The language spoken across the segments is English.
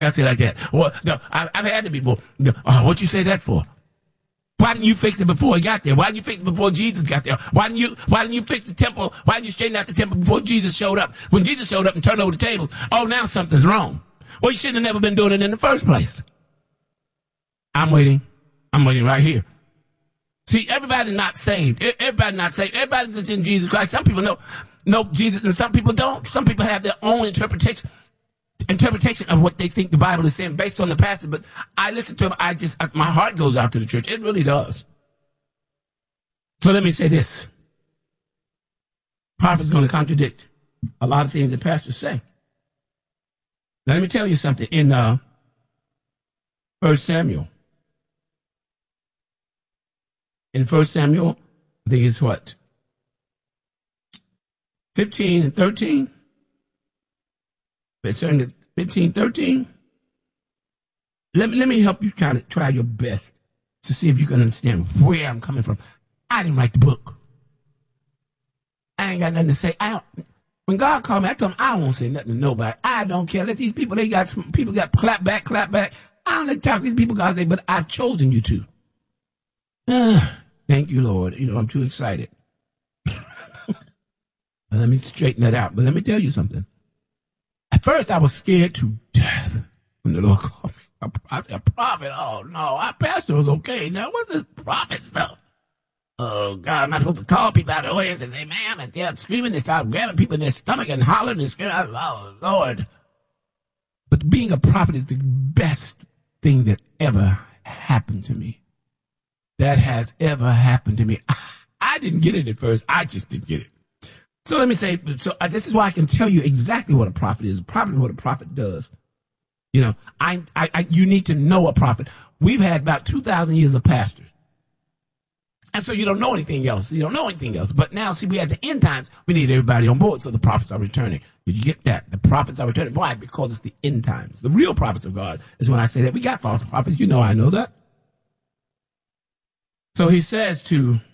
I say like that. Well, no, I've had it before. What you say that for? Why didn't you fix it before he got there? Why didn't you fix it before Jesus got there? Why didn't you fix the temple? Why didn't you straighten out the temple before Jesus showed up? When Jesus showed up and turned over the tables, oh, now something's wrong. Well, you shouldn't have never been doing it in the first place. I'm waiting right here. See, everybody's not saved. Everybody's not saved. Everybody's just in Jesus Christ. Some people know Jesus and some people don't. Some people have their own interpretation of what they think the Bible is saying based on the pastor. But I listen to them. My heart goes out to the church. It really does. So let me say this. Prophet's going to contradict a lot of things that pastors say. Now, let me tell you something. In 1 Samuel. In 1 Samuel, I think it's what? 15 and 13. It's 15, 13. Let me help you kind of try your best to see if you can understand where I'm coming from. I didn't write the book. I ain't got nothing to say. When God called me, I told him I won't say nothing to nobody. I don't care. Let these people, people got clap back. I don't like to talk to these people. God say, but I've chosen you to. Thank you, Lord. I'm too excited. Let me straighten that out. But let me tell you something. At first, I was scared to death when the Lord called me. I said, prophet? Oh, no, our pastor was okay. Now, what's this prophet stuff? Oh, God, am I supposed to call people out of the audience and say, man, they're screaming, they start grabbing people in their stomach and hollering and screaming. Oh, Lord. But being a prophet is the best thing that ever happened to me. That has ever happened to me. I didn't get it at first. I just didn't get it. So let me say, this is why I can tell you exactly what a prophet is, probably what a prophet does. You need to know a prophet. We've had about 2,000 years of pastors. And so you don't know anything else. You don't know anything else. But now, see, we at the end times, we need everybody on board, so the prophets are returning. Did you get that? The prophets are returning. Why? Because it's the end times. The real prophets of God is when I say that. We got false prophets. I know that. So he says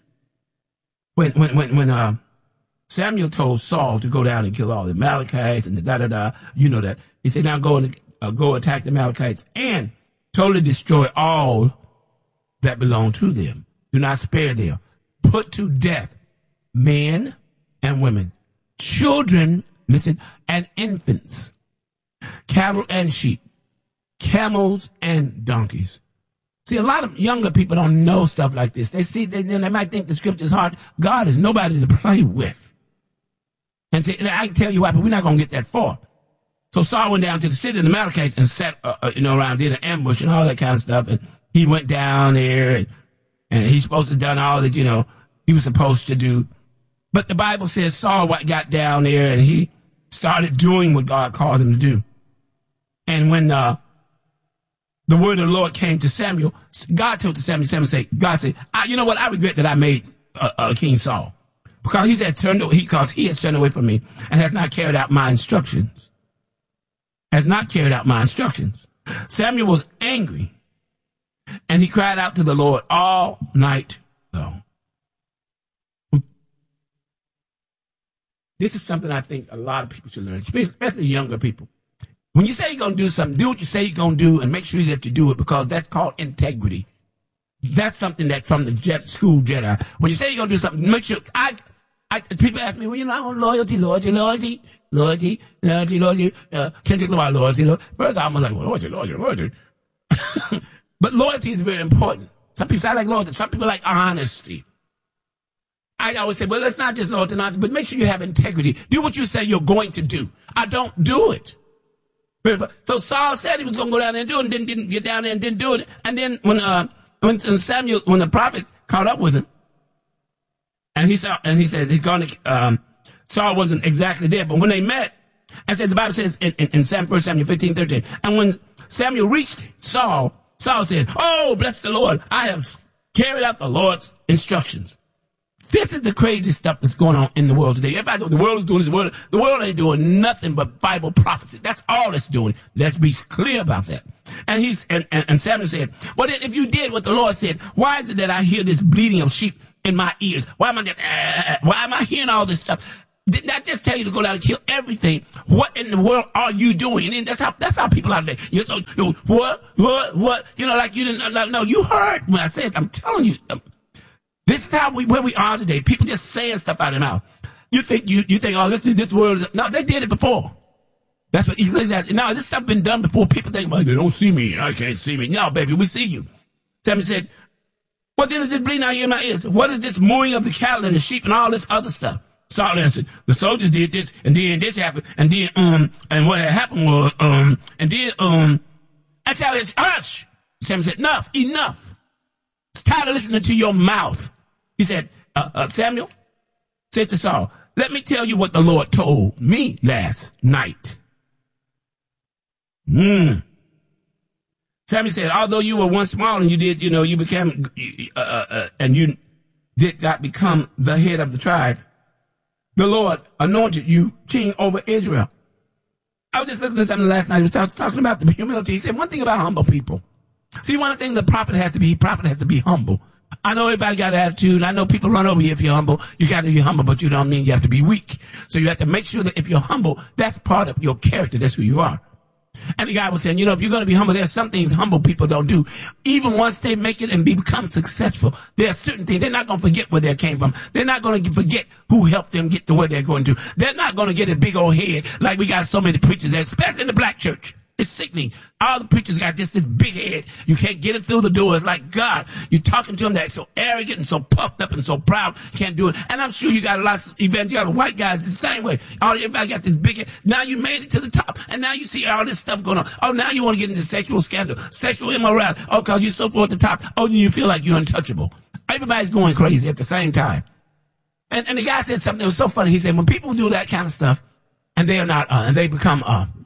when Samuel told Saul to go down and kill all the Amalekites and the da-da-da, you know that. He said, now go attack the Amalekites and totally destroy all that belong to them. Do not spare them. Put to death men and women, children, listen, and infants, cattle and sheep, camels and donkeys. See, a lot of younger people don't know stuff like this. They might think the scripture is hard. God is nobody to play with. And I can tell you why, but we're not going to get that far. So Saul went down to the city of the Amalekites and sat, around, did an ambush and all that kind of stuff. And he went down there and he's supposed to have done all that, he was supposed to do. But the Bible says Saul got down there and he started doing what God called him to do. And when, the word of the Lord came to Samuel, God told to Samuel said, you know what? I regret that I made King Saul. Because he has turned away from me and has not carried out my instructions. Samuel was angry and he cried out to the Lord all night long. This is something I think a lot of people should learn, especially younger people. When you say you're going to do something, do what you say you're going to do and make sure that you do it, because that's called integrity. That's something that from the school Jedi. When you say you're going to do something, make sure. People ask me, well, I want loyalty. Kendrick Lamar, loyalty. First, I'm like, well, loyalty. But loyalty is very important. Some people say I like loyalty. Some people like honesty. I always say, well, it's not just loyalty and honesty, but make sure you have integrity. Do what you say you're going to do. I don't do it. So Saul said he was going to go down there and do it, and didn't get down there and didn't do it. And then when the prophet caught up with him, and he said he's going to, Saul wasn't exactly there, but when they met, the Bible says in 1 Samuel 15, 13, and when Samuel reached Saul said, oh, bless the Lord, I have carried out the Lord's instructions. This is the crazy stuff that's going on in the world today. Everybody knows the world is doing this. The world ain't doing nothing but Bible prophecy. That's all it's doing. Let's be clear about that. And Samuel said, well, if you did what the Lord said, why is it that I hear this bleating of sheep in my ears? Why am I hearing all this stuff? Didn't I just tell you to go down and kill everything? What in the world are you doing? And then that's how people out there. You're so, what? You know, like you didn't, like, no, you heard when I said, I'm telling you. This is how where we are today. People just saying stuff out of their mouth. You think, oh, this world is, no, they did it before. That's what Ecclesiastes. No, this stuff been done before. People think, well, they don't see me. I can't see me. No, baby, we see you. Samuel said, what then is this bleeding out here in my ears? What is this mooing of the cattle and the sheep and all this other stuff? Saul answered, the soldiers did this, and then this happened, and then, and what had happened was, and then, that's how it's, hush! Samuel said, enough. It's tired of listening to your mouth. He said, Samuel said to Saul, let me tell you what the Lord told me last night. Samuel said, although you were once small and you did, you became, and you did not become the head of the tribe, the Lord anointed you king over Israel. I was just listening to something last night. I was talking about the humility. He said one thing about humble people. See, one thing the prophet has to be humble. I know everybody got an attitude. I know people run over you if you're humble. You got to be humble, but you don't mean you have to be weak. So you have to make sure that if you're humble, that's part of your character. That's who you are. And the guy was saying, if you're going to be humble, there's some things humble people don't do. Even once they make it and become successful, there are certain things. They're not going to forget where they came from. They're not going to forget who helped them get to where they're going to. They're not going to get a big old head like we got so many preachers, especially in the black church. It's sickening. All the preachers got just this big head. You can't get it through the door. It's like, God, you're talking to them that's so arrogant and so puffed up and so proud, can't do it. And I'm sure you got a lot of evangelical white guys the same way. Everybody got this big head. Now you made it to the top. And now you see all this stuff going on. Oh, now you want to get into sexual scandal, sexual immorality. Oh, because you're so far at the top. Oh, you feel like you're untouchable. Everybody's going crazy at the same time. And the guy said something that was so funny. He said, when people do that kind of stuff and they are not, and they become,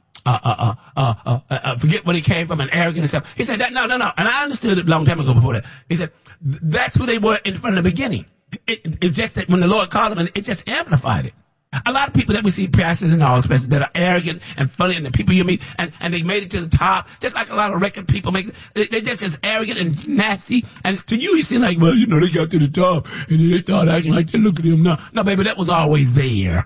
forget where he came from and arrogant and stuff. He said that, no. And I understood it a long time ago before that. He said, that's who they were from the beginning. It's just that when the Lord called them, and it just amplified it. A lot of people that we see, pastors and all, especially that are arrogant and funny, and the people you meet, and they made it to the top, just like a lot of record people make it. They're just arrogant and nasty. And to you seem like, well, they got to the top, and they start acting like that. Look at them now. No, baby, that was always there.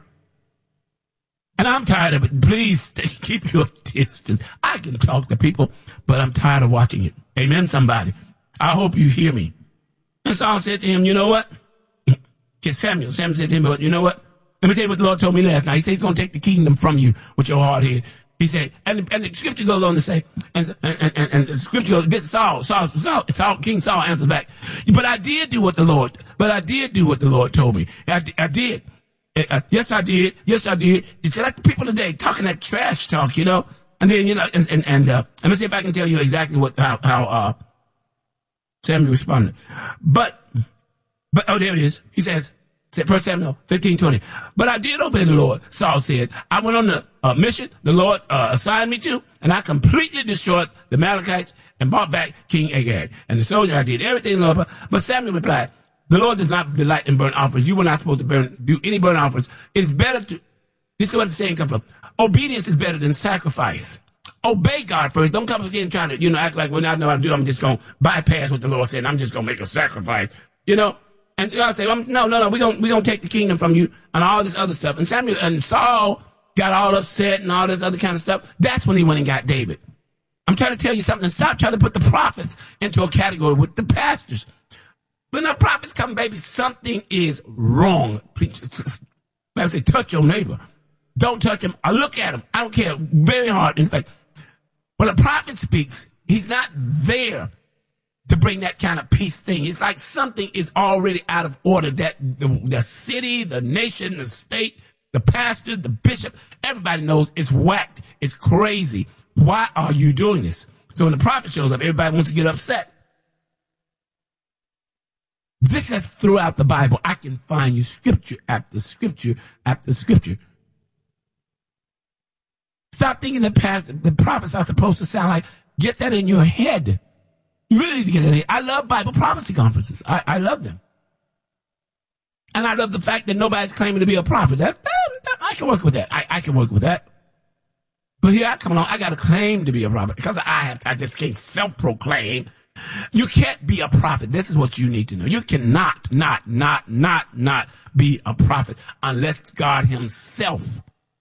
And I'm tired of it. Please keep your distance. I can talk to people, but I'm tired of watching it. Amen, somebody. I hope you hear me. And Saul said to him, you know what? Samuel said to him, but you know what? Let me tell you what the Lord told me last night. He said he's going to take the kingdom from you with your hard head. He said, and the scripture goes on to say, and the scripture goes, this is Saul, King Saul answers back. But I did do what the Lord told me. I did. Yes, I did. It's like the people today talking that trash talk, And then, and let me see if I can tell you exactly how Samuel responded. But, oh, there it is. He says, 1 Samuel 15:20. But I did obey the Lord, Saul said. I went on the mission the Lord assigned me to, and I completely destroyed the Amalekites and brought back King Agag. And the soldiers, I did everything, Lord. But Samuel replied, the Lord does not delight in burnt offerings. You were not supposed to do any burnt offerings. It's better to, this is what the saying comes from. Obedience is better than sacrifice. Obey God first. Don't come again trying to, act like when I know how to do it, I'm just going to bypass what the Lord said. I'm just going to make a sacrifice, And God said, no, we're going to take the kingdom from you and all this other stuff. And Samuel and Saul got all upset and all this other kind of stuff. That's when he went and got David. I'm trying to tell you something. Stop trying to put the prophets into a category with the pastors. When the prophets come, baby, something is wrong. I say, touch your neighbor. Don't touch him. I look at him. I don't care. Very hard. In fact, when a prophet speaks, he's not there to bring that kind of peace thing. It's like something is already out of order. That the city, the nation, the state, the pastor, the bishop, everybody knows it's whacked. It's crazy. Why are you doing this? So when the prophet shows up, everybody wants to get upset. This is throughout the Bible. I can find you scripture after scripture after scripture. Stop thinking the prophets are supposed to sound like, get that in your head. You really need to get that in. I love Bible prophecy conferences. I love them. And I love the fact that nobody's claiming to be a prophet. I can work with that. I can work with that. But here I come along, I got to claim to be a prophet because I just can't self-proclaim. You can't be a prophet. This is what you need to know. You cannot, not be a prophet unless God himself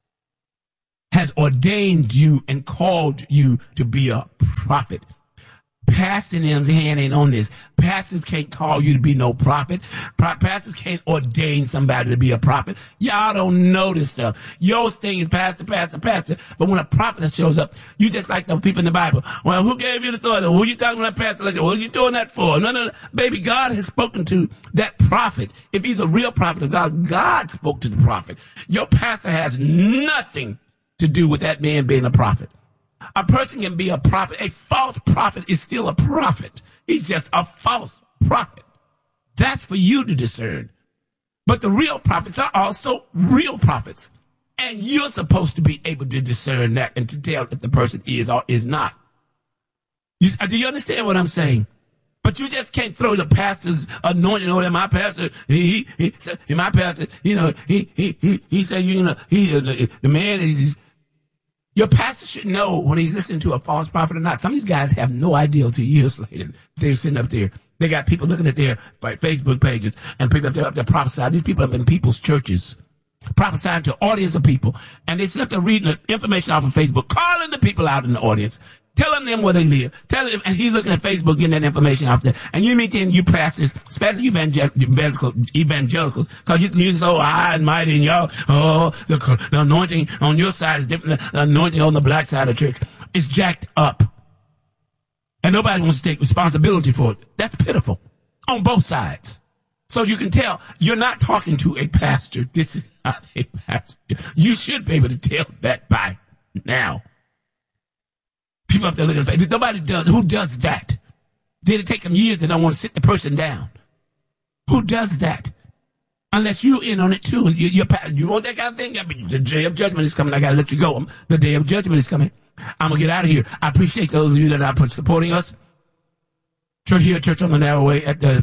has ordained you and called you to be a prophet. Pastor M's hand ain't on this. Pastors can't call you to be no prophet. Pastors can't ordain somebody to be a prophet. Y'all don't know this stuff. Your thing is pastor. But when a prophet shows up, you just like the people in the Bible. Well, who gave you the authority? Who you talking about, pastor? Like, what are you doing that for? No. Baby, God has spoken to that prophet. If he's a real prophet of God, God spoke to the prophet. Your pastor has nothing to do with that man being a prophet. A person can be a prophet. A false prophet is still a prophet. He's just a false prophet. That's for you to discern. But the real prophets are also real prophets. And you're supposed to be able to discern that and to tell if the person is or is not. Do you understand what I'm saying? But you just can't throw the pastor's anointing over there. My pastor, my pastor, he said, the man is. Your pastor should know when he's listening to a false prophet or not. Some of these guys have no idea until years later. They're sitting up there. They got people looking at their Facebook pages and people up there prophesying. These people up in people's churches prophesying to audience of people. And they sit up there reading the information off of Facebook, calling the people out in the audience, telling them where they live. And he's looking at Facebook, getting that information out there. And you meet him, you pastors, especially evangelicals, because you're so high and mighty, and y'all, the anointing on your side is different. The anointing on the black side of the church is jacked up. And nobody wants to take responsibility for it. That's pitiful on both sides. So you can tell you're not talking to a pastor. This is not a pastor. You should be able to tell that by now. People up there looking at nobody does. Who does that? Did it take them years to don't want to sit the person down? Who does that? Unless you in on it too. You want that kind of thing? The day of judgment is coming. I got to let you go. The day of judgment is coming. I'm going to get out of here. I appreciate those of you that are supporting us. Church here, Church on the Narrow Way at the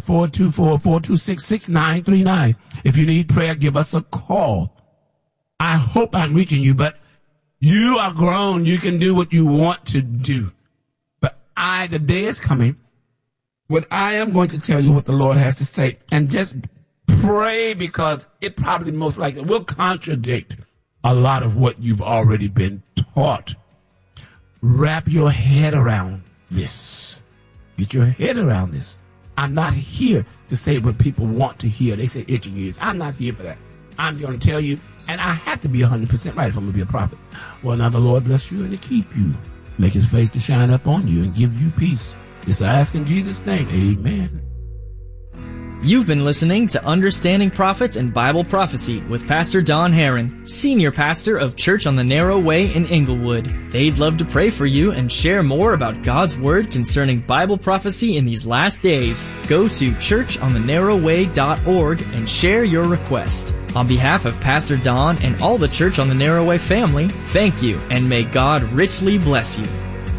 424-426-6939. If you need prayer, give us a call. I hope I'm reaching you, but you are grown. You can do what you want to do. But the day is coming when I am going to tell you what the Lord has to say. And just pray, because it probably most likely will contradict a lot of what you've already been taught. Wrap your head around this. Get your head around this. I'm not here to say what people want to hear. They say itching ears. I'm not here for that. I'm going to tell you, and I have to be 100% right if I'm going to be a prophet. Well, now the Lord bless you and to keep you. Make his face to shine up on you and give you peace. This I ask in Jesus' name. Amen. You've been listening to Understanding Prophets and Bible Prophecy with Pastor Don Herron, Senior Pastor of Church on the Narrow Way in Inglewood. They'd love to pray for you and share more about God's Word concerning Bible prophecy in these last days. Go to churchonthenarrowway.org and share your request. On behalf of Pastor Don and all the Church on the Narrow Way family, thank you, and may God richly bless you.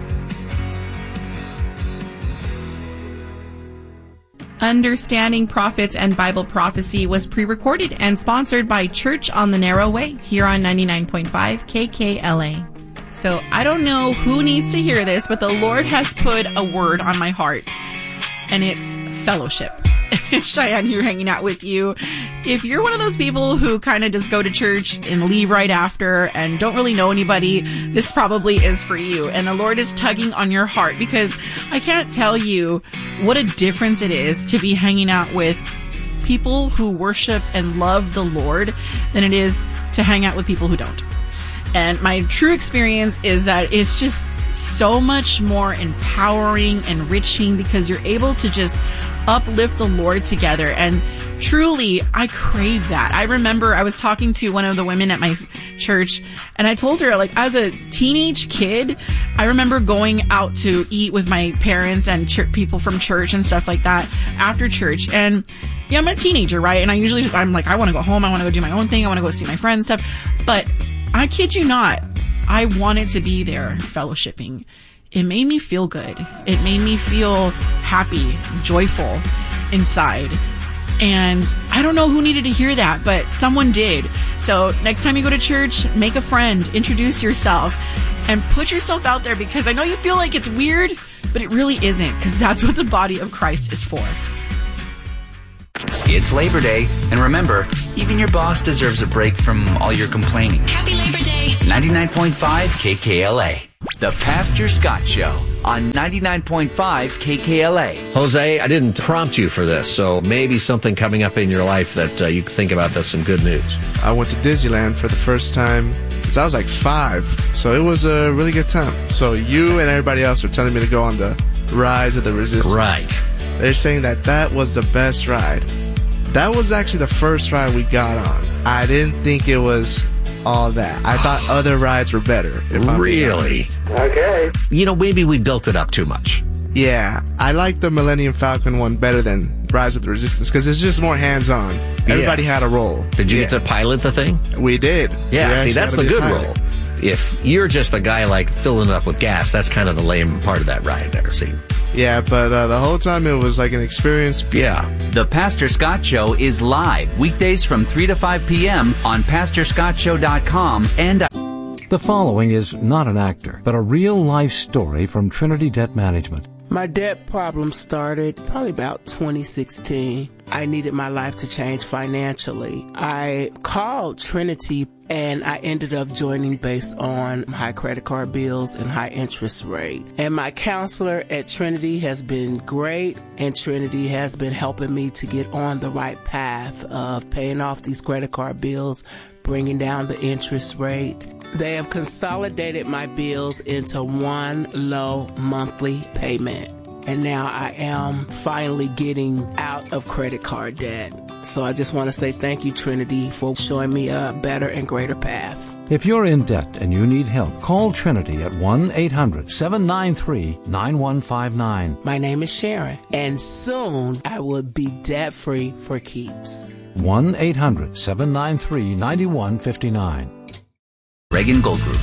Understanding Prophets and Bible Prophecy was pre-recorded and sponsored by Church on the Narrow Way here on 99.5 KKLA. So I don't know who needs to hear this, but the Lord has put a word on my heart, and it's fellowship. Cheyenne, you're hanging out with you. If you're one of those people who kind of just go to church and leave right after and don't really know anybody, this probably is for you. And the Lord is tugging on your heart, because I can't tell you what a difference it is to be hanging out with people who worship and love the Lord than it is to hang out with people who don't. And my true experience is that it's just so much more empowering, enriching, because you're able to just uplift the Lord together. And truly, I crave that. I remember I was talking to one of the women at my church, and I told her, like, as a teenage kid, I remember going out to eat with my parents and people from church and stuff like that after church. And yeah, I'm a teenager, right? And I usually I'm like, I want to go home. I want to go do my own thing. I want to go see my friends and stuff. But I kid you not, I wanted to be there fellowshipping. It made me feel good. It made me feel happy, joyful inside. And I don't know who needed to hear that, but someone did. So next time you go to church, make a friend, introduce yourself, and put yourself out there, because I know you feel like it's weird, but it really isn't, because that's what the body of Christ is for. It's Labor Day, and remember, even your boss deserves a break from all your complaining. Happy Labor Day. 99.5 KKLA. The Pastor Scott Show on 99.5 KKLA. Jose, I didn't prompt you for this, so maybe something coming up in your life that you can think about that's some good news. I went to Disneyland for the first time since I was like 5, so it was a really good time. So you and everybody else were telling me to go on the Rise of the Resistance. Right. They're saying that was the best ride. That was actually the first ride we got on. I didn't think it was all that. I thought other rides were better. Really? Okay. You know, maybe we built it up too much. Yeah, I like the Millennium Falcon one better than Rise of the Resistance because it's just more hands-on. Everybody had a role. Did you get to pilot the thing? We did. Yeah, see, that's the good role. If you're just the guy, like, filling it up with gas, that's kind of the lame part of that ride there, see? Yeah, but the whole time it was like an experience. Yeah. The Pastor Scott Show is live weekdays from 3 to 5 p.m. on PastorScottShow.com and... The following is not an actor, but a real-life story from Trinity Debt Management. My debt problem started probably about 2016. I needed my life to change financially. I called Trinity and I ended up joining based on high credit card bills and high interest rate. And my counselor at Trinity has been great, and Trinity has been helping me to get on the right path of paying off these credit card bills, bringing down the interest rate. They have consolidated my bills into one low monthly payment. And now I am finally getting out of credit card debt. So I just want to say thank you, Trinity, for showing me a better and greater path. If you're in debt and you need help, call Trinity at 1-800-793-9159. My name is Sharon, and soon I will be debt-free for keeps. 1-800-793-9159. Reagan Gold Group.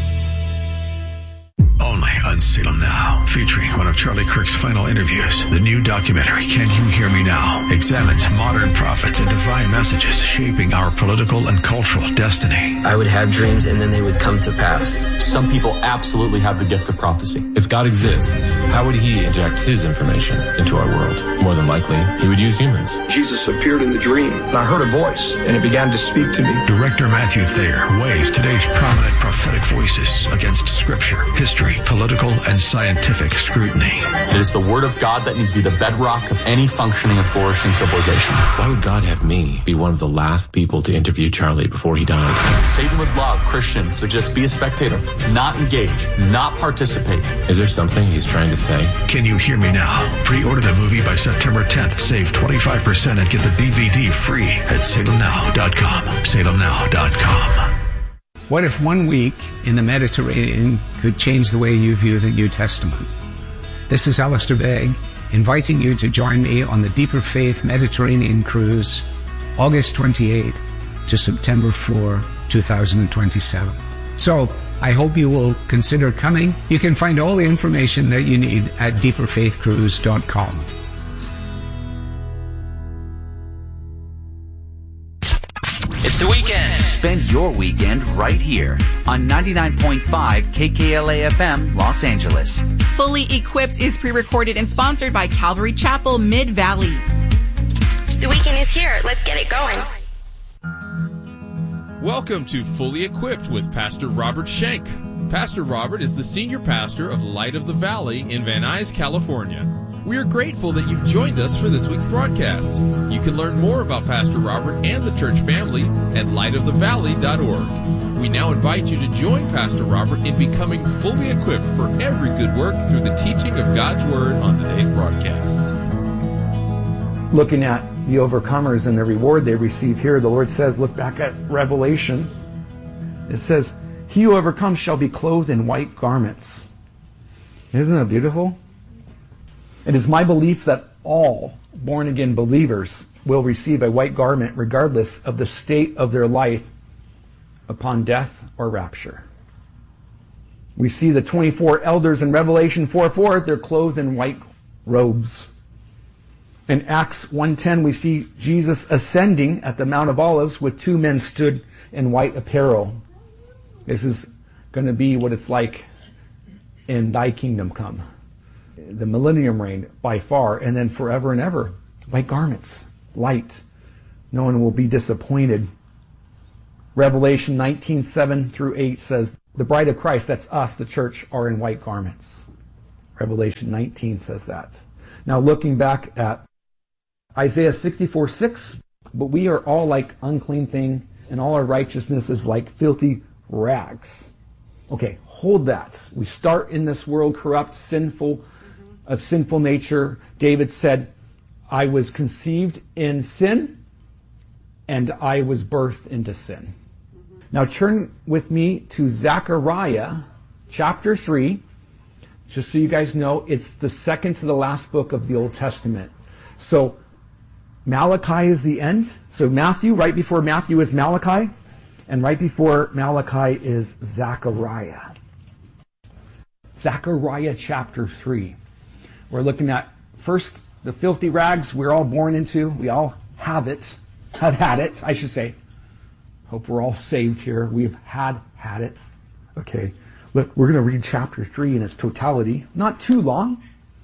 Only on Salem Now, featuring one of Charlie Kirk's final interviews. The new documentary, Can You Hear Me Now?, examines modern prophets and divine messages shaping our political and cultural destiny. I would have dreams and then they would come to pass. Some people absolutely have the gift of prophecy. If God exists, how would he inject his information into our world? More than likely, he would use humans. Jesus appeared in the dream, and I heard a voice, and it began to speak to me. Director Matthew Thayer weighs today's prominent prophetic voices against scripture, history, political, and scientific scrutiny. It is the word of God that needs to be the bedrock of any functioning and flourishing civilization. Why would God have me be one of the last people to interview Charlie before he died? Satan would love Christians to just be a spectator, not engage, not participate. Is there something he's trying to say? Can You Hear Me Now? Pre-order the movie by September 10th. Save 25% and get the DVD free at salemnow.com. salemnow.com. What if 1 week in the Mediterranean could change the way you view the New Testament? This is Alistair Begg, inviting you to join me on the Deeper Faith Mediterranean Cruise, August 28 to September 4, 2027. So, I hope you will consider coming. You can find all the information that you need at deeperfaithcruise.com. It's the weekend. Spend your weekend right here on 99.5 KKLA FM, Los Angeles. Fully Equipped is pre-recorded and sponsored by Calvary Chapel, Mid-Valley. The weekend is here. Let's get it going. Welcome to Fully Equipped with Pastor Robert Schenk. Pastor Robert is the senior pastor of Light of the Valley in Van Nuys, California. We are grateful that you've joined us for this week's broadcast. You can learn more about Pastor Robert and the church family at lightofthevalley.org. We now invite you to join Pastor Robert in becoming fully equipped for every good work through the teaching of God's Word on today's broadcast. Looking at the overcomers and the reward they receive here, the Lord says, look back at Revelation. It says, he who overcomes shall be clothed in white garments. Isn't it beautiful? It is my belief that all born-again believers will receive a white garment regardless of the state of their life upon death or rapture. We see the 24 elders in Revelation 4:4, they're clothed in white robes. In Acts 1:10, we see Jesus ascending at the Mount of Olives with 2 men stood in white apparel. This is going to be what it's like in thy kingdom come. the millennium reign by far, and then forever and ever. White garments, light. No one will be disappointed. Revelation 19:7 through 8 says, the bride of Christ, that's us, the church, are in white garments. Revelation 19 says that. Now looking back at Isaiah 64:6, but we are all like unclean thing, and all our righteousness is like filthy rags. Okay, hold that. We start in this world corrupt, sinful nature. David said, I was conceived in sin, and I was birthed into sin. Now turn with me to Zechariah chapter 3. Just so you guys know, it's the second to the last book of the Old Testament. So Malachi is the end. So Matthew, right before Matthew is Malachi, and right before Malachi is Zechariah. Zechariah chapter 3. We're looking at first the filthy rags we're all born into. We all have it. Have had it, I should say. Hope we're all saved here. We've had it. Okay. Look, we're going to read chapter 3 in its totality. Not too long.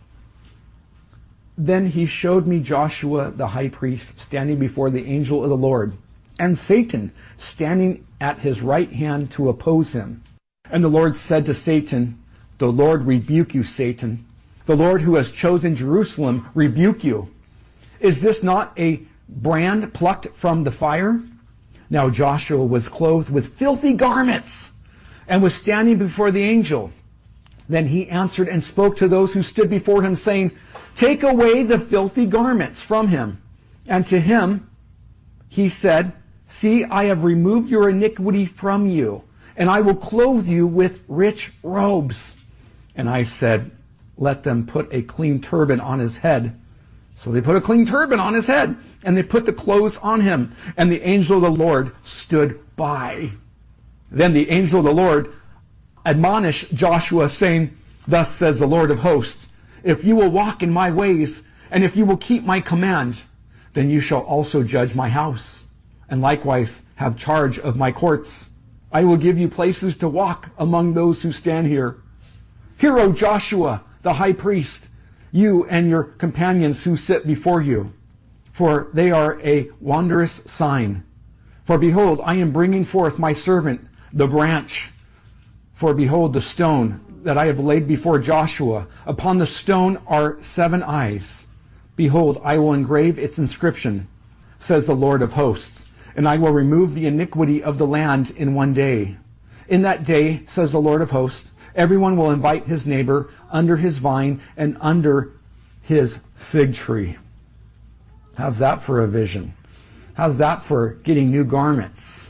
Then he showed me Joshua the high priest standing before the angel of the Lord, and Satan standing at his right hand to oppose him. And the Lord said to Satan, the Lord rebuke you, Satan. The Lord who has chosen Jerusalem rebuke you. Is this not a brand plucked from the fire? Now Joshua was clothed with filthy garments and was standing before the angel. Then he answered and spoke to those who stood before him, saying, take away the filthy garments from him. And to him he said, see, I have removed your iniquity from you, and I will clothe you with rich robes. And I said, let them put a clean turban on his head. So they put a clean turban on his head, and they put the clothes on him, and the angel of the Lord stood by. Then the angel of the Lord admonished Joshua, saying, thus says the Lord of hosts, if you will walk in my ways, and if you will keep my command, then you shall also judge my house, and likewise have charge of my courts. I will give you places to walk among those who stand here. Hear, O Joshua, the high priest, you and your companions who sit before you, for they are a wondrous sign. For behold, I am bringing forth my servant, the branch. For behold, the stone that I have laid before Joshua. Upon the stone are 7 eyes. Behold, I will engrave its inscription, says the Lord of hosts, and I will remove the iniquity of the land in one day. In that day, says the Lord of hosts, everyone will invite his neighbor under his vine and under his fig tree. How's that for a vision? How's that for getting new garments?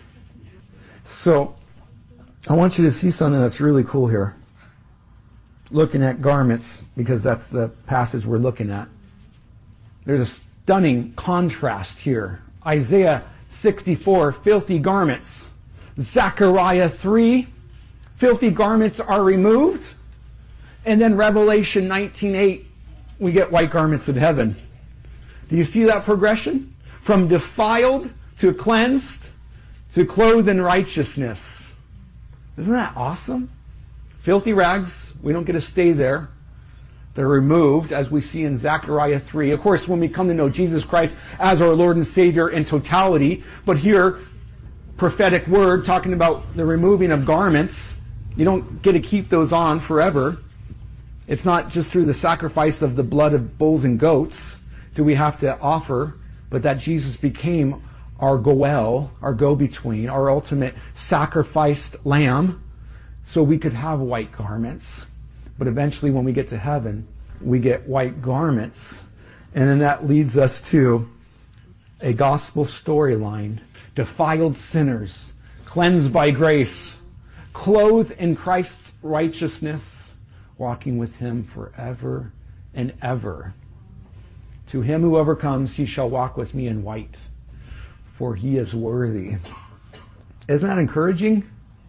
So, I want you to see something that's really cool here. Looking at garments, because that's the passage we're looking at. There's a stunning contrast here. Isaiah 64, filthy garments. Zechariah 3, filthy garments are removed. And then Revelation 19:8, we get white garments in heaven. Do you see that progression? From defiled to cleansed to clothed in righteousness. Isn't that awesome? Filthy rags, we don't get to stay there. They're removed, as we see in Zechariah 3. Of course, when we come to know Jesus Christ as our Lord and Savior in totality, but here, prophetic word talking about the removing of garments. You don't get to keep those on forever. It's not just through the sacrifice of the blood of bulls and goats do we have to offer, but that Jesus became our goel, our go-between, our ultimate sacrificed lamb, so we could have white garments. But eventually when we get to heaven, we get white garments. And then that leads us to a gospel storyline. Defiled sinners, cleansed by grace, clothed in Christ's righteousness, walking with him forever and ever. To him who overcomes, he shall walk with me in white, for he is worthy. Isn't that encouraging?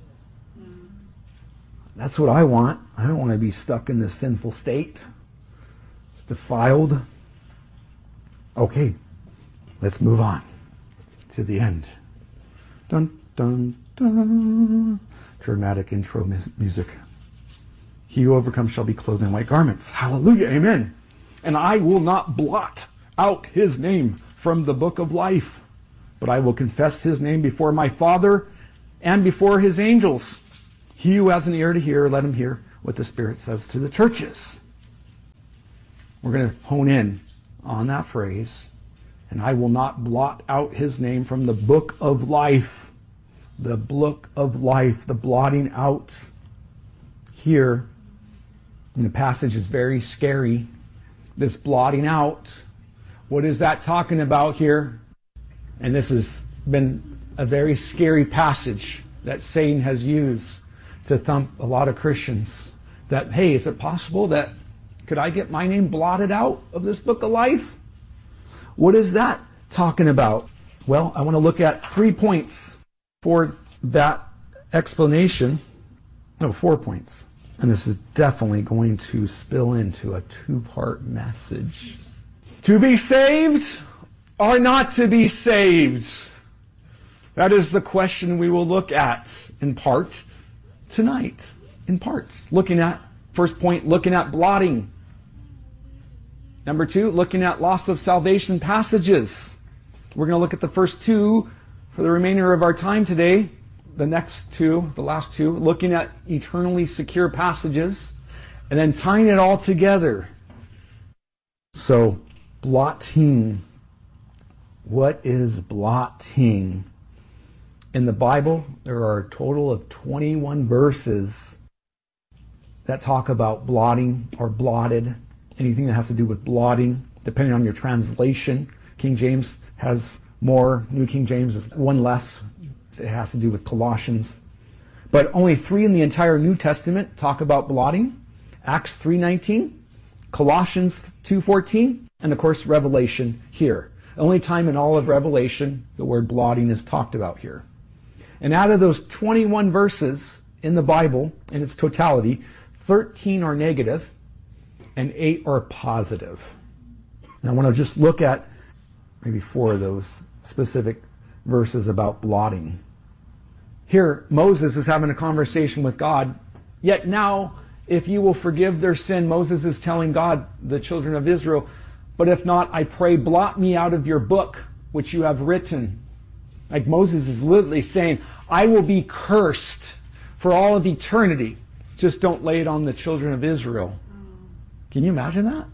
That's what I want. I don't want to be stuck in this sinful state. It's defiled. Okay, let's move on to the end. Dun, dun, dun. Dramatic intro music. He who overcomes shall be clothed in white garments. Hallelujah, amen. And I will not blot out his name from the book of life, but I will confess his name before my Father and before his angels. He who has an ear to hear, let him hear what the Spirit says to the churches. We're going to hone in on that phrase. And I will not blot out his name from the book of life. The book of life, the blotting out here. And the passage is very scary. This blotting out. What is that talking about here? And this has been a very scary passage that Satan has used to thump a lot of Christians. That, hey, is it possible that, could I get my name blotted out of this book of life? What is that talking about? Well, I want to look at 3 points for that explanation. No, 4 points. And this is definitely going to spill into a 2-part message. To be saved or not to be saved? That is the question we will look at in part tonight. In parts. Looking at, first point, looking at blotting. Number 2, looking at loss of salvation passages. We're going to look at the first 2 for the remainder of our time today. The next 2, the last 2, looking at eternally secure passages, and then tying it all together. So, blotting. What is blotting? In the Bible, there are a total of 21 verses that talk about blotting or blotted. Anything that has to do with blotting, depending on your translation. King James has more. New King James is one less. It has to do with Colossians. But only 3 in the entire New Testament talk about blotting. Acts 3:19, Colossians 2:14, and of course Revelation here. The only time in all of Revelation the word blotting is talked about here. And out of those 21 verses in the Bible, in its totality, 13 are negative and 8 are positive. And I want to just look at maybe 4 of those specific verses about blotting. Here, Moses is having a conversation with God. Yet now, if you will forgive their sin, Moses is telling God, the children of Israel, but if not, I pray, blot me out of your book, which you have written. Like Moses is literally saying, I will be cursed for all of eternity. Just don't lay it on the children of Israel. Can you imagine that?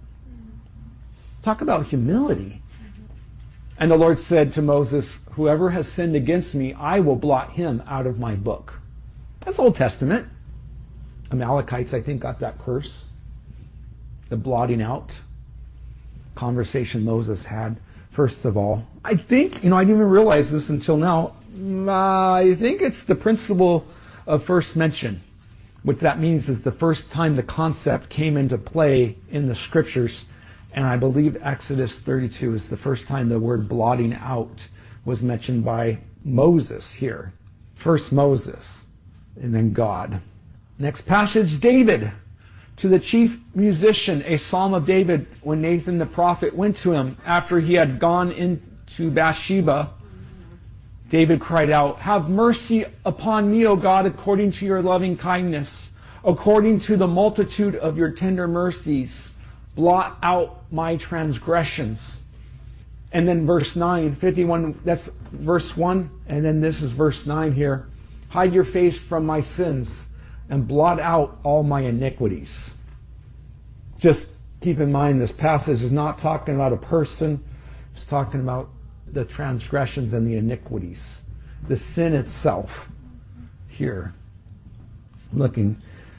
Talk about humility. And the Lord said to Moses, whoever has sinned against me, I will blot him out of my book. That's Old Testament. Amalekites, I think, got that curse. The blotting out conversation Moses had. First of all, I think, I didn't even realize this until now. I think it's the principle of first mention. What that means is the first time the concept came into play in the scriptures. And I believe Exodus 32 is the first time the word blotting out was mentioned by Moses here. First Moses, and then God. Next passage, David. To the chief musician, a psalm of David, when Nathan the prophet went to him after he had gone into Bathsheba. David cried out, have mercy upon me, O God, according to your loving kindness, according to the multitude of your tender mercies. Blot out my transgressions. And then verse 9, 51, that's verse 1, and then this is verse 9 here. Hide your face from my sins and blot out all my iniquities. Just keep in mind, this passage is not talking about a person. It's talking about the transgressions and the iniquities. The sin itself here. Looking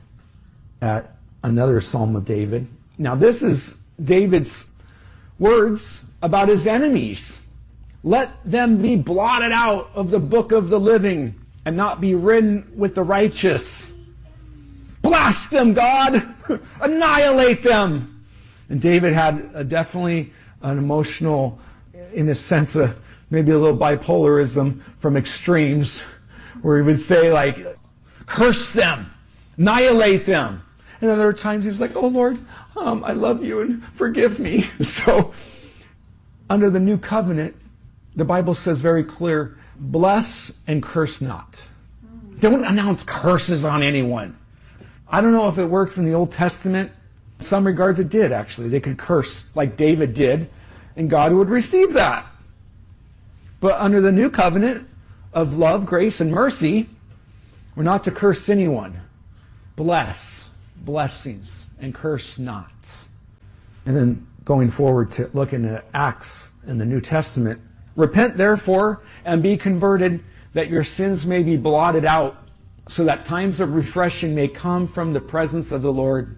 at another Psalm of David. Now this is David's words about his enemies. Let them be blotted out of the book of the living and not be written with the righteous. Blast them, God! Annihilate them! And David had definitely an emotional, in a sense, maybe a little bipolarism from extremes, where he would say, like, curse them, annihilate them. And other times he was like, oh Lord, I love you and forgive me. So, under the new covenant, the Bible says very clear, bless and curse not. Don't announce curses on anyone. I don't know if it works in the Old Testament. In some regards it did, actually. They could curse like David did, and God would receive that. But under the new covenant of love, grace, and mercy, we're not to curse anyone. Bless, blessings, and curse not. And then going forward to looking at Acts in the New Testament, repent therefore and be converted, that your sins may be blotted out, so that times of refreshing may come from the presence of the Lord.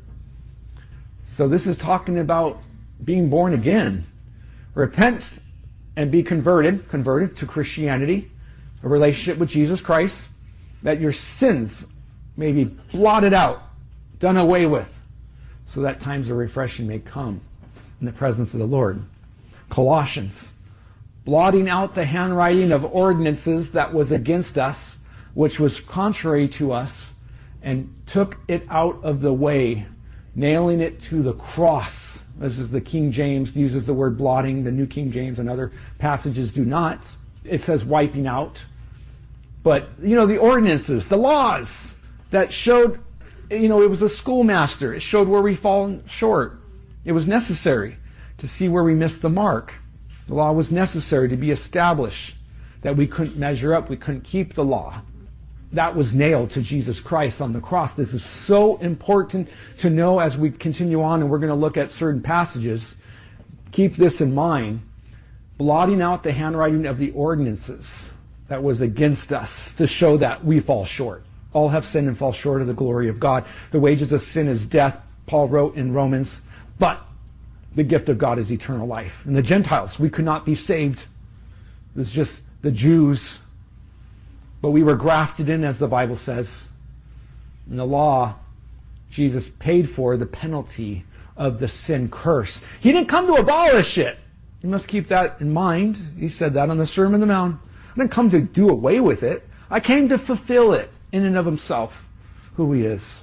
So this is talking about being born again. Repent and be converted to Christianity, a relationship with Jesus Christ, that your sins may be blotted out, done away with, so that times of refreshing may come in the presence of the Lord. Colossians, blotting out the handwriting of ordinances that was against us, which was contrary to us, and took it out of the way, nailing it to the cross. This is the King James, uses the word blotting. The New King James and other passages do not. It says wiping out. But, the ordinances, the laws that showed, it was a schoolmaster. It showed where we fall short. It was necessary to see where we missed the mark. The law was necessary to be established, that we couldn't measure up, we couldn't keep the law. That was nailed to Jesus Christ on the cross. This is so important to know as we continue on, and we're going to look at certain passages. Keep this in mind. Blotting out the handwriting of the ordinances that was against us, to show that we fall short. All have sinned and fall short of the glory of God. The wages of sin is death, Paul wrote in Romans, but the gift of God is eternal life. And the Gentiles, we could not be saved. It was just the Jews. But we were grafted in, as the Bible says. In the law, Jesus paid for the penalty of the sin curse. He didn't come to abolish it. You must keep that in mind. He said that on the Sermon on the Mount. I didn't come to do away with it. I came to fulfill it in and of himself, who he is.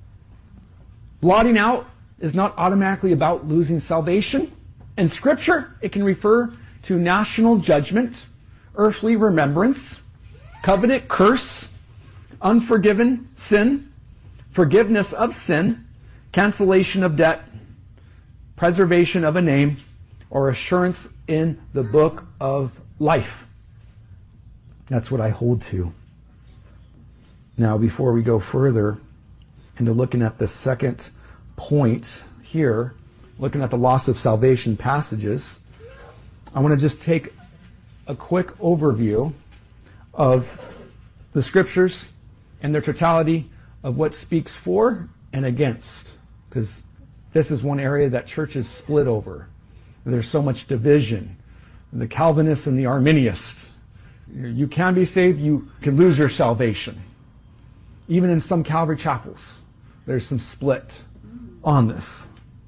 Blotting out is not automatically about losing salvation. In Scripture, it can refer to national judgment, earthly remembrance, covenant curse, unforgiven sin, forgiveness of sin, cancellation of debt, preservation of a name, or assurance in the book of life. That's what I hold to. Now, before we go further into looking at the second point here, looking at the loss of salvation passages, I want to just take a quick overview of the Scriptures and their totality of what speaks for and against, because this is one area that churches split over. There's so much division. The Calvinists and the Arminians. You can be saved, you can lose your salvation. Even in some Calvary chapels, there's some split on this.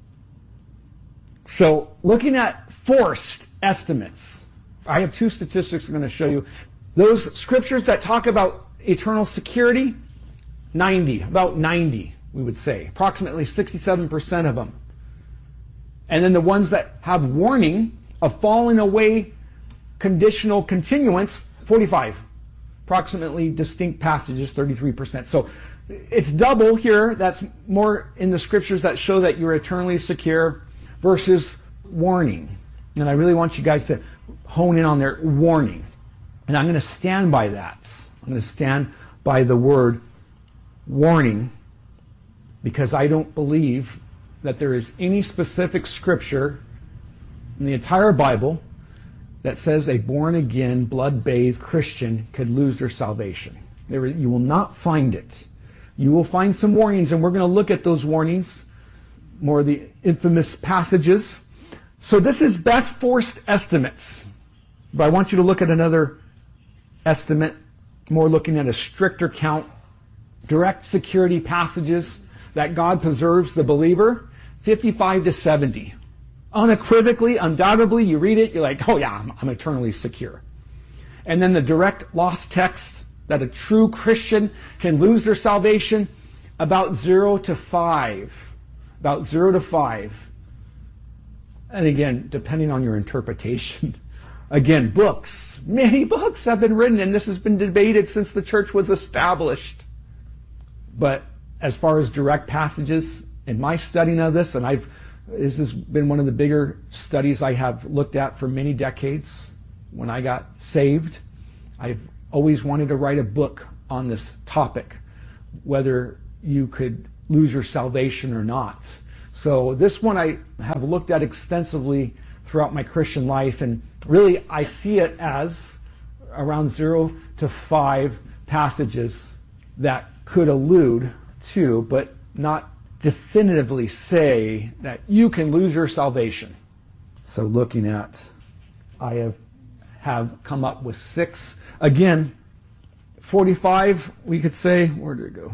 So, looking at forced estimates, I have two statistics I'm going to show you. Those scriptures that talk about eternal security, about 90, we would say. Approximately 67% of them. And then the ones that have warning of falling away, conditional continuance, 45. Approximately distinct passages, 33%. So it's double here. That's more in the scriptures that show that you're eternally secure versus warning. And I really want you guys to hone in on their warning. And I'm going to stand by that. I'm going to stand by the word warning, because I don't believe that there is any specific scripture in the entire Bible that says a born-again, blood-bathed Christian could lose their salvation. You will not find it. You will find some warnings, and we're going to look at those warnings, more of the infamous passages. So this is best forced estimates. But I want you to look at another estimate, more looking at a stricter count. Direct security passages that God preserves the believer, 55 to 70. Unequivocally, undoubtedly, you read it, you're like, oh yeah, I'm eternally secure. And then the direct lost text that a true Christian can lose their salvation, about 0 to 5. About 0 to 5. And again, depending on your interpretation. Again, books. Many books have been written, and this has been debated since the church was established. But as far as direct passages, in my studying of this, and this has been one of the bigger studies I have looked at for many decades. When I got saved, I've always wanted to write a book on this topic, whether you could lose your salvation or not. So this one I have looked at extensively throughout my Christian life, and really I see it as around 0 to 5 passages that could allude to, but not definitively say that you can lose your salvation. So looking at, I have come up with 6. Again, 45, we could say, where did it go?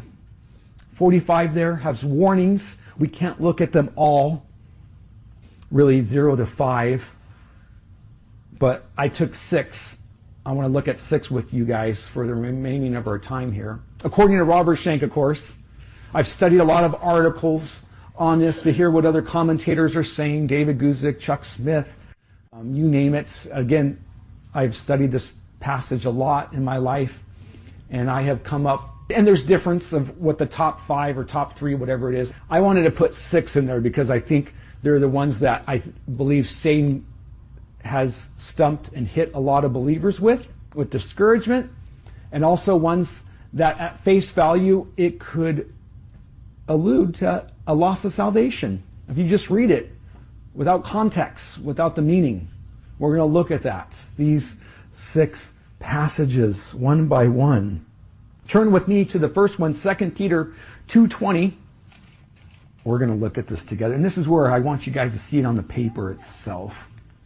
45 there has warnings. We can't look at them all. Really 0 to 5. But I took 6. I want to look at 6 with you guys for the remaining of our time here. According to Robert Shank, of course, I've studied a lot of articles on this to hear what other commentators are saying. David Guzik, Chuck Smith, you name it. Again, I've studied this passage a lot in my life, and I have come up, and there's difference of what the top 5 or top 3, whatever it is. I wanted to put 6 in there because I think they're the ones that I believe Satan has stumped and hit a lot of believers with discouragement, and also ones that at face value it could allude to a loss of salvation. If you just read it without context, without the meaning, we're going to look at that. These 6 passages, one by one. Turn with me to the first one, 2 Peter 2:20. We're going to look at this together. And this is where I want you guys to see it on the paper itself.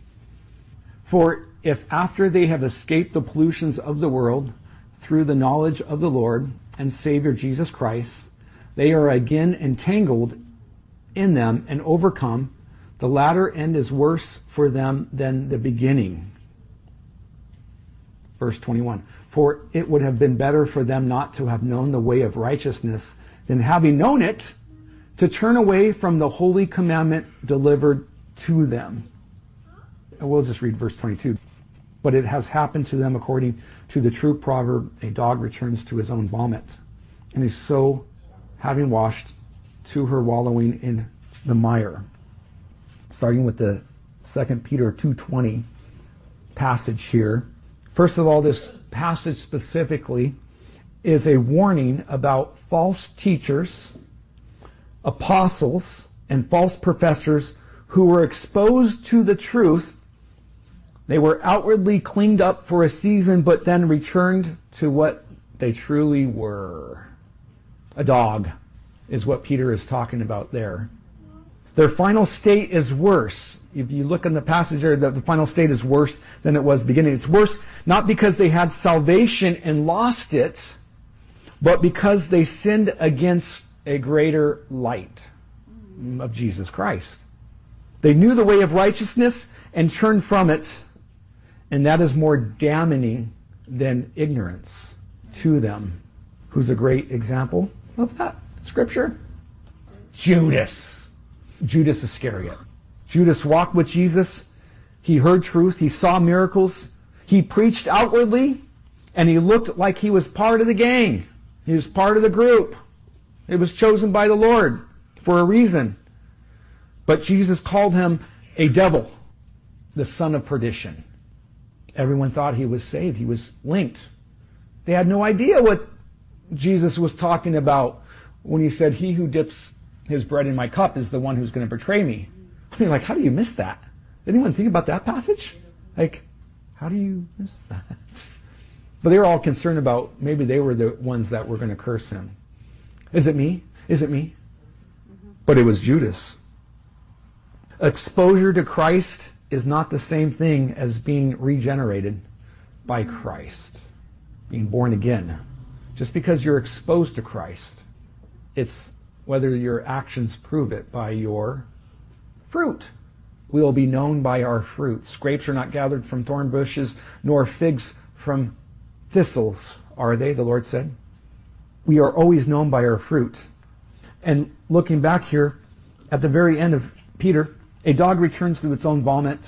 For if after they have escaped the pollutions of the world through the knowledge of the Lord and Savior Jesus Christ, they are again entangled in them and overcome, the latter end is worse for them than the beginning. Verse 21. For it would have been better for them not to have known the way of righteousness than having known it, to turn away from the holy commandment delivered to them. And we'll just read verse 22. But it has happened to them according to the true proverb, a dog returns to his own vomit, and is so having washed to her wallowing in the mire. Starting with the 2 Peter 2:20 passage here. First of all, this passage specifically is a warning about false teachers, apostles, and false professors who were exposed to the truth. They were outwardly cleaned up for a season, but then returned to what they truly were. A dog is what Peter is talking about there. Their final state is worse. If you look in the passage there, the final state is worse than it was beginning. It's worse not because they had salvation and lost it, but because they sinned against a greater light of Jesus Christ. They knew the way of righteousness and turned from it, and that is more damning than ignorance to them. Who's a great example of that scripture? Judas Iscariot. Judas walked with Jesus. He heard truth. He saw miracles. He preached outwardly, and he looked like he was part of the gang. He was part of the group. He was chosen by the Lord for a reason. But Jesus called him a devil, the son of perdition. Everyone thought he was saved. He was linked. They had no idea what Jesus was talking about when he said, he who dips his bread in my cup is the one who's going to betray me. I mean, like, how do you miss that? Did anyone think about that passage? Like, how do you miss that? But they were all concerned about maybe they were the ones that were going to curse him. Is it me? Is it me? But it was Judas. Exposure to Christ is not the same thing as being regenerated by Christ, being born again. Just because you're exposed to Christ, it's whether your actions prove it by your fruit. We will be known by our fruits. Grapes are not gathered from thorn bushes, nor figs from thistles, are they? The Lord said. We are always known by our fruit. And looking back here, at the very end of Peter, a dog returns to its own vomit.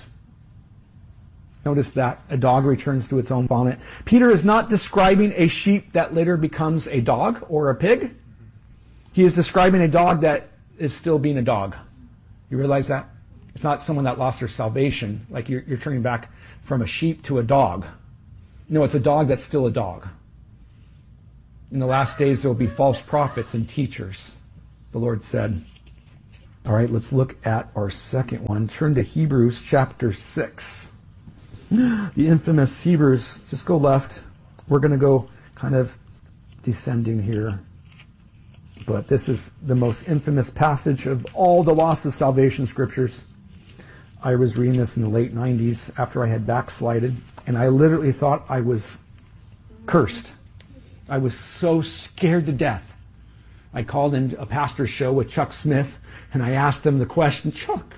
Notice that. A dog returns to its own vomit. Peter is not describing a sheep that later becomes a dog or a pig. He is describing a dog that is still being a dog. You realize that? It's not someone that lost their salvation, like you're turning back from a sheep to a dog. No, it's a dog that's still a dog. In the last days, there will be false prophets and teachers, the Lord said. All right, let's look at our second one. Turn to Hebrews chapter 6. The infamous Hebrews. Just go left. We're going to go kind of descending here. But this is the most infamous passage of all the loss of salvation scriptures. I was reading this in the late 90s after I had backslided, and I literally thought I was cursed. I was so scared to death. I called in a pastor's show with Chuck Smith, and I asked him the question, Chuck,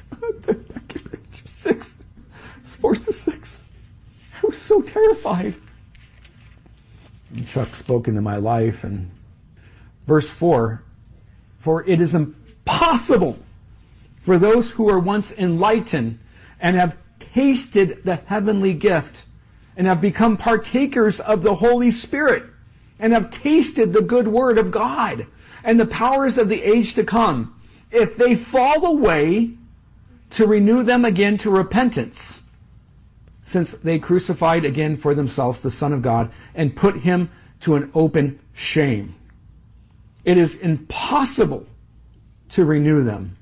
6, sports to 6. I was so terrified. And Chuck spoke into my life, and verse 4, for it is impossible for those who are once enlightened and have tasted the heavenly gift and have become partakers of the Holy Spirit and have tasted the good word of God and the powers of the age to come, if they fall away, to renew them again to repentance, since they crucified again for themselves the Son of God and put him to an open shame. It is impossible to renew them.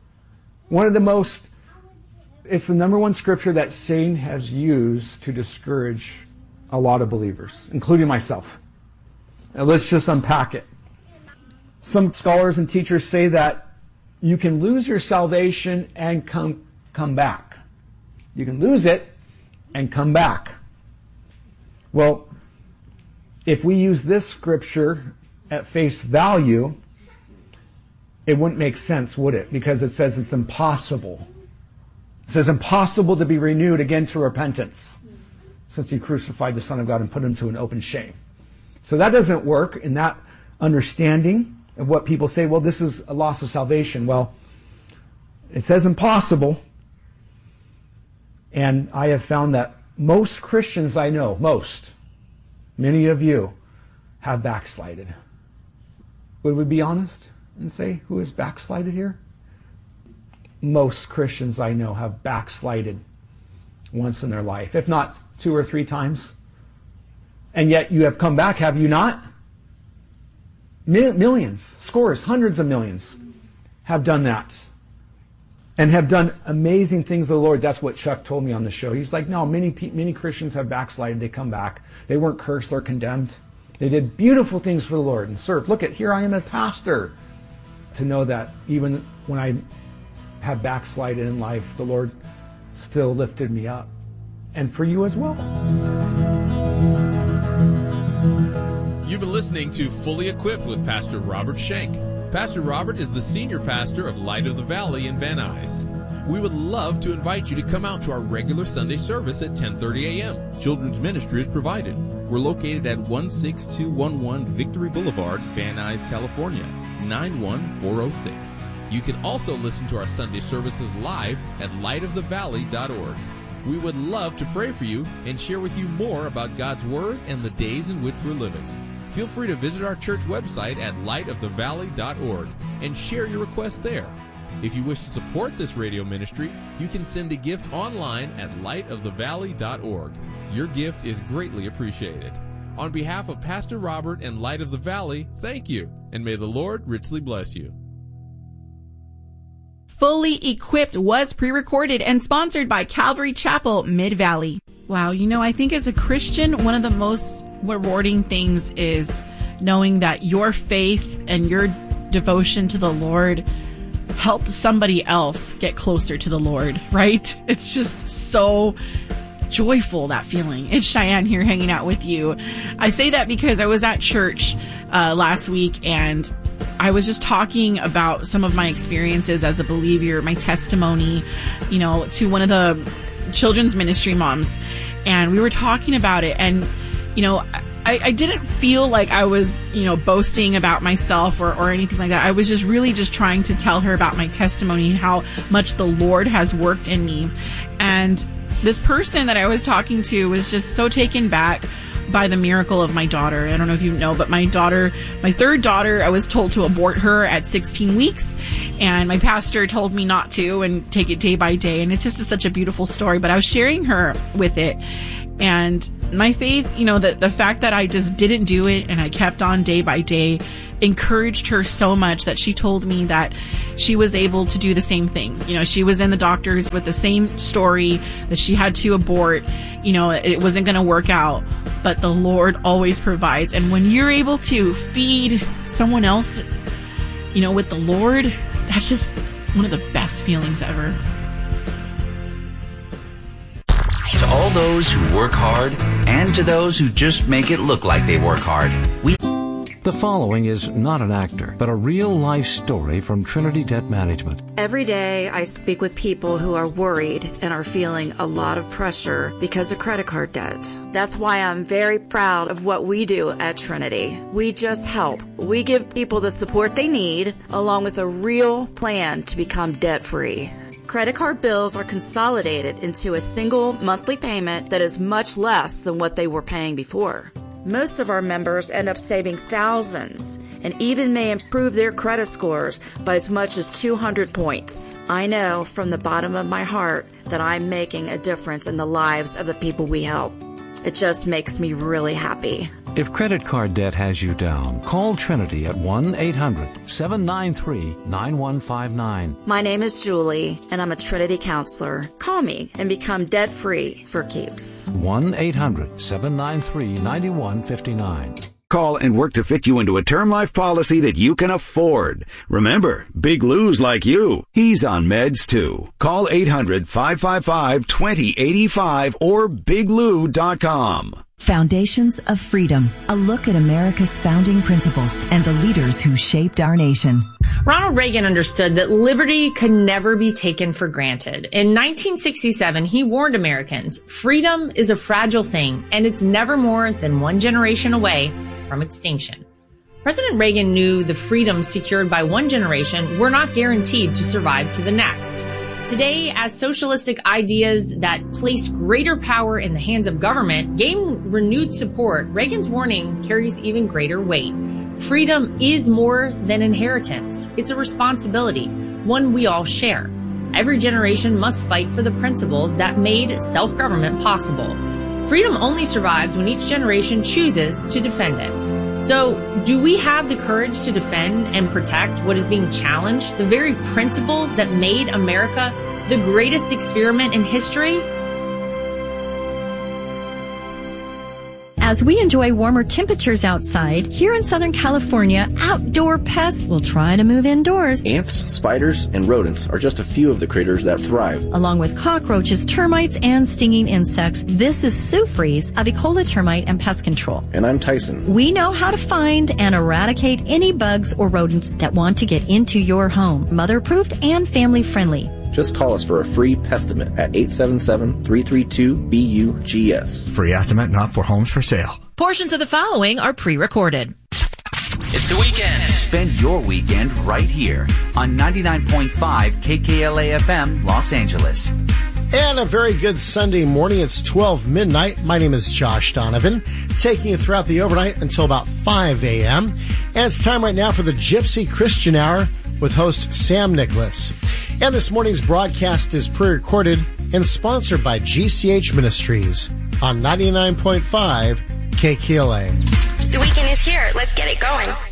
It's the number one scripture that Satan has used to discourage a lot of believers, including myself. And let's just unpack it. Some scholars and teachers say that you can lose your salvation and come back. You can lose it and come back. Well, if we use this scripture at face value, it wouldn't make sense, would it? Because it says it's impossible. It says impossible to be renewed again to repentance, since you crucified the Son of God and put him to an open shame. So that doesn't work in that understanding of what people say, well, this is a loss of salvation. Well, it says impossible. And I have found that most Christians I know, many of you, have backslided. Would we be honest and say who has backslided here? Most Christians I know have backslided once in their life, if not 2 or 3 times. And yet you have come back, have you not? Millions, scores, hundreds of millions have done that. And have done amazing things to the Lord. That's what Chuck told me on the show. He's like, no, many Christians have backslided. They come back. They weren't cursed or condemned. They did beautiful things for the Lord and served. Look at, here I am as pastor. To know that even when I have backslided in life, the Lord still lifted me up. And for you as well. You've been listening to Fully Equipped with Pastor Robert Schenk. Pastor Robert is the senior pastor of Light of the Valley in Van Nuys. We would love to invite you to come out to our regular Sunday service at 10:30 a.m. Children's ministry is provided. We're located at 16211 Victory Boulevard, Van Nuys, California, 91406. You can also listen to our Sunday services live at lightofthevalley.org. We would love to pray for you and share with you more about God's Word and the days in which we're living. Feel free to visit our church website at lightofthevalley.org and share your request there. If you wish to support this radio ministry, you can send a gift online at lightofthevalley.org. Your gift is greatly appreciated. On behalf of Pastor Robert and Light of the Valley, thank you, and may the Lord richly bless you. Fully Equipped was pre-recorded and sponsored by Calvary Chapel, Mid-Valley. Wow, I think as a Christian, one of the most rewarding things is knowing that your faith and your devotion to the Lord helped somebody else get closer to the Lord, right? It's just so joyful, that feeling. It's Cheyenne here hanging out with you. I say that because I was at church last week and I was just talking about some of my experiences as a believer, my testimony, to one of the children's ministry moms. And we were talking about it. And, I didn't feel like I was, boasting about myself or anything like that. I was just really just trying to tell her about my testimony and how much the Lord has worked in me. And this person that I was talking to was just so taken back by the miracle of my daughter. I don't know if you know, but my third daughter, I was told to abort her at 16 weeks, and my pastor told me not to and take it day by day. And it's just such a beautiful story, but I was sharing her with it. And my faith, the fact that I just didn't do it and I kept on day by day encouraged her so much that she told me that she was able to do the same thing. She was in the doctors with the same story that she had to abort. It wasn't going to work out, but the Lord always provides. And when you're able to feed someone else, with the Lord, that's just one of the best feelings ever. To all those who work hard and to those who just make it look like they work hard, The following is not an actor, but a real-life story from Trinity Debt Management. Every day I speak with people who are worried and are feeling a lot of pressure because of credit card debt. That's why I'm very proud of what we do at Trinity. We just help. We give people the support they need, along with a real plan to become debt-free. Credit card bills are consolidated into a single monthly payment that is much less than what they were paying before. Most of our members end up saving thousands and even may improve their credit scores by as much as 200 points. I know from the bottom of my heart that I'm making a difference in the lives of the people we help. It just makes me really happy. If credit card debt has you down, call Trinity at 1-800-793-9159. My name is Julie, and I'm a Trinity counselor. Call me and become debt-free for keeps. 1-800-793-9159. Call and work to fit you into a term life policy that you can afford. Remember, Big Lou's like you. He's on meds too. Call 800-555-2085 or biglou.com. Foundations of Freedom, a look at America's founding principles and the leaders who shaped our nation. Ronald Reagan understood that liberty could never be taken for granted. In 1967, he warned Americans, freedom is a fragile thing, and it's never more than one generation away from extinction. President Reagan knew the freedoms secured by one generation were not guaranteed to survive to the next. Today, as socialistic ideas that place greater power in the hands of government gain renewed support, Reagan's warning carries even greater weight. Freedom is more than inheritance. It's a responsibility, one we all share. Every generation must fight for the principles that made self-government possible. Freedom only survives when each generation chooses to defend it. So, do we have the courage to defend and protect what is being challenged, the very principles that made America the greatest experiment in history? As we enjoy warmer temperatures outside, here in Southern California, outdoor pests will try to move indoors. Ants, spiders, and rodents are just a few of the critters that thrive. Along with cockroaches, termites, and stinging insects, this is Sue Fries of Ecola Termite and Pest Control. And I'm Tyson. We know how to find and eradicate any bugs or rodents that want to get into your home. Mother-approved and family-friendly. Just call us for a free Pestimate at 877-332-BUGS. Free estimate not for homes for sale. Portions of the following are pre-recorded. It's the weekend. Spend your weekend right here on 99.5 KKLA FM, Los Angeles. And a very good Sunday morning. It's 12 midnight. My name is Josh Donovan, taking you throughout the overnight until about 5 a.m. And it's time right now for the Gypsy Christian Hour with host Sam Nicholas. And this morning's broadcast is pre-recorded and sponsored by GCH Ministries on 99.5 KKLA. The weekend is here. Let's get it going.